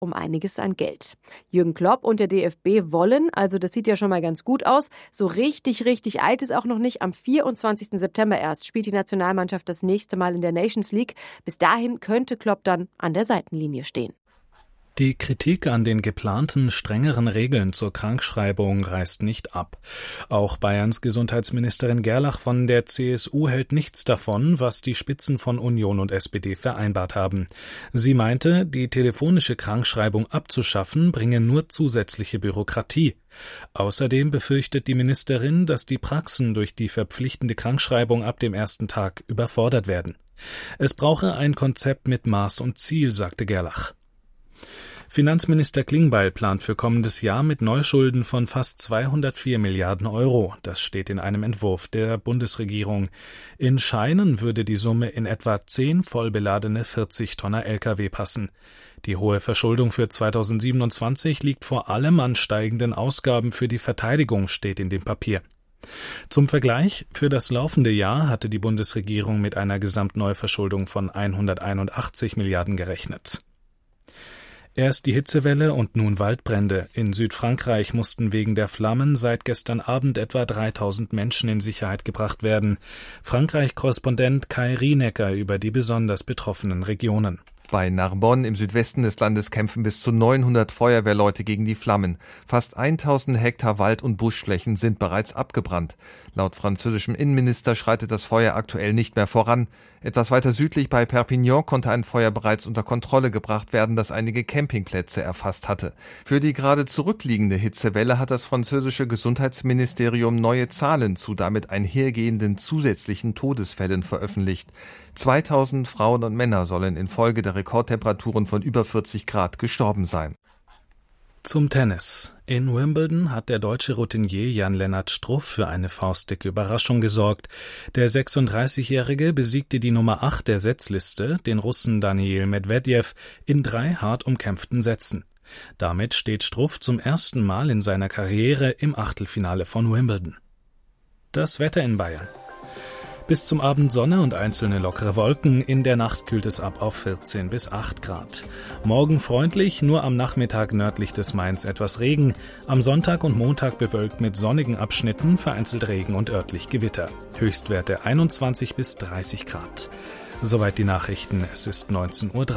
um einiges an Geld. Jürgen Klopp und der DFB wollen, also das sieht ja schon mal ganz gut aus, so richtig eilt es auch noch nicht. Am 24. September erst spielt die Nationalmannschaft das nächste Mal in der Nations League. Bis dahin könnte Klopp dann an der Seitenlinie stehen. Die Kritik an den geplanten strengeren Regeln zur Krankschreibung reißt nicht ab. Auch Bayerns Gesundheitsministerin Gerlach von der CSU hält nichts davon, was die Spitzen von Union und SPD vereinbart haben. Sie meinte, die telefonische Krankschreibung abzuschaffen, bringe nur zusätzliche Bürokratie. Außerdem befürchtet die Ministerin, dass die Praxen durch die verpflichtende Krankschreibung ab dem ersten Tag überfordert werden. Es brauche ein Konzept mit Maß und Ziel, sagte Gerlach. Finanzminister Klingbeil plant für kommendes Jahr mit Neuschulden von fast 204 Milliarden Euro. Das steht in einem Entwurf der Bundesregierung. In Scheinen würde die Summe in etwa 10 vollbeladene 40-Tonner Lkw passen. Die hohe Verschuldung für 2027 liegt vor allem an steigenden Ausgaben für die Verteidigung, steht in dem Papier. Zum Vergleich, für das laufende Jahr hatte die Bundesregierung mit einer Gesamtneuverschuldung von 181 Milliarden gerechnet. Erst die Hitzewelle und nun Waldbrände. In Südfrankreich mussten wegen der Flammen seit gestern Abend etwa 3000 Menschen in Sicherheit gebracht werden. Frankreich-Korrespondent Kai Rienecker über die besonders betroffenen Regionen. Bei Narbonne im Südwesten des Landes kämpfen bis zu 900 Feuerwehrleute gegen die Flammen. Fast 1000 Hektar Wald- und Buschflächen sind bereits abgebrannt. Laut französischem Innenminister schreitet das Feuer aktuell nicht mehr voran. Etwas weiter südlich bei Perpignan konnte ein Feuer bereits unter Kontrolle gebracht werden, das einige Campingplätze erfasst hatte. Für die gerade zurückliegende Hitzewelle hat das französische Gesundheitsministerium neue Zahlen zu damit einhergehenden zusätzlichen Todesfällen veröffentlicht. 2000 Frauen und Männer sollen infolge der Rekordtemperaturen von über 40 Grad gestorben sein. Zum Tennis. In Wimbledon hat der deutsche Routinier Jan-Lennart Struff für eine faustdicke Überraschung gesorgt. Der 36-Jährige besiegte die Nummer 8 der Setzliste, den Russen Daniil Medvedev, in 3 hart umkämpften Sätzen. Damit steht Struff zum ersten Mal in seiner Karriere im Achtelfinale von Wimbledon. Das Wetter in Bayern. Bis zum Abend Sonne und einzelne lockere Wolken. In der Nacht kühlt es ab auf 14 bis 8 Grad. Morgen freundlich, nur am Nachmittag nördlich des Mains etwas Regen. Am Sonntag und Montag bewölkt mit sonnigen Abschnitten, vereinzelt Regen und örtlich Gewitter. Höchstwerte 21 bis 30 Grad. Soweit die Nachrichten. Es ist 19:03 Uhr.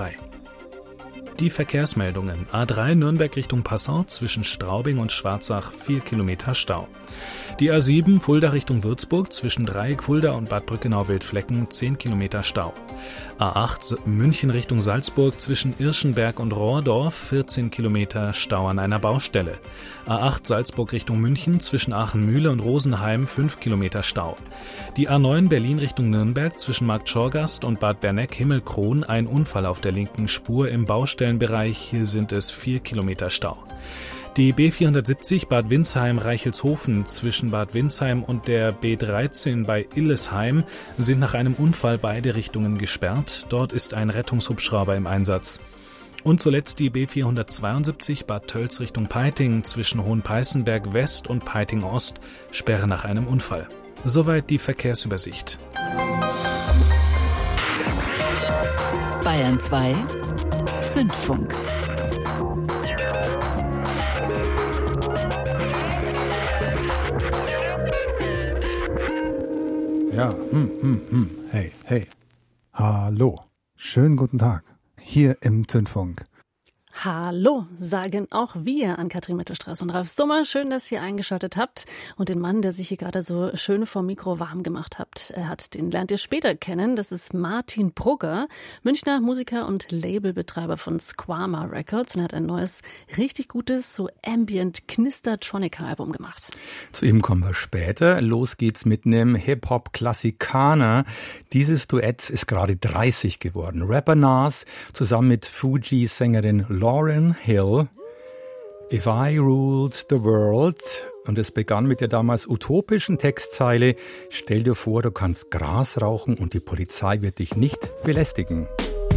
Die Verkehrsmeldungen. A3 Nürnberg Richtung Passau zwischen Straubing und Schwarzach 4 Kilometer Stau. Die A7 Fulda Richtung Würzburg zwischen Dreieck Fulda und Bad Brückenau-Wildflecken 10 Kilometer Stau. A8 München Richtung Salzburg zwischen Irschenberg und Rohrdorf 14 Kilometer Stau an einer Baustelle. A8 Salzburg Richtung München zwischen Aachen-Mühle und Rosenheim 5 Kilometer Stau. Die A9 Berlin Richtung Nürnberg zwischen Marktschorgast und Bad Berneck-Himmelkron ein Unfall auf der linken Spur im Baustellenbereich. Hier sind es 4 Kilometer Stau. Die B470 Bad Windsheim-Reichelshofen zwischen Bad Windsheim und der B13 bei Illesheim sind nach einem Unfall beide Richtungen gesperrt. Dort ist ein Rettungshubschrauber im Einsatz. Und zuletzt die B472 Bad Tölz Richtung Peiting zwischen Hohenpeißenberg West und Peiting Ost, Sperre nach einem Unfall. Soweit die Verkehrsübersicht. Bayern 2 Zündfunk. Ja, hey, hallo, schönen guten Tag, hier im Zündfunk. Hallo, sagen auch wir an Katrin Mittelstraß und Ralf Sommer. Schön, dass ihr eingeschaltet habt. Und den Mann, der sich hier gerade so schön vom Mikro warm gemacht hat, den lernt ihr später kennen. Das ist Martin Brugger, Münchner Musiker und Labelbetreiber von Squama Records. Und er hat ein neues, richtig gutes, so Ambient Knistertronica-Album gemacht. Zu ihm kommen wir später. Los geht's mit einem Hip-Hop-Klassikaner. Dieses Duett ist gerade 30 geworden. Rapper Nas zusammen mit Fugees-Sängerin Lauryn Hill, If I Ruled the World. Und es begann mit der damals utopischen Textzeile: Stell dir vor, du kannst Gras rauchen und die Polizei wird dich nicht belästigen.